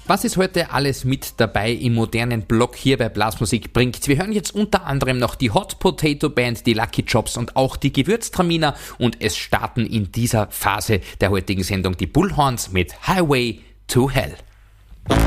Was ist heute alles mit dabei im modernen Blog hier bei Blasmusik bringt? Wir hören jetzt unter anderem noch die Hot Potato Band, die Lucky Jobs und auch die Gewürztraminer und es starten in dieser Phase der heutigen Sendung die Bullhorns mit Highway to Hell.